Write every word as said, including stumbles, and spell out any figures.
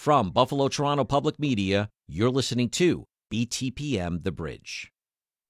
From Buffalo Toronto Public Media, you're listening to B T P M The Bridge.